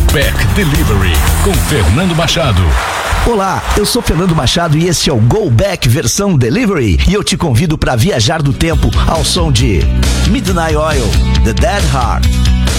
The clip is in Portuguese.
Back Delivery com Fernando Machado. Olá, eu sou Fernando Machado e esse é o Go Back versão Delivery e eu te convido para viajar do tempo ao som de Midnight Oil, The Dead Heart.